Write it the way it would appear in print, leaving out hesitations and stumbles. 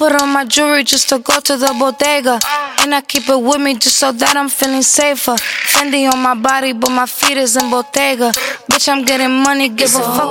put on my jewelry just to go to the bodega. And I keep it with me just so that I'm feeling safer. Fendi on my body, but my feet is in Bottega. Bitch, I'm getting money, give a fuck.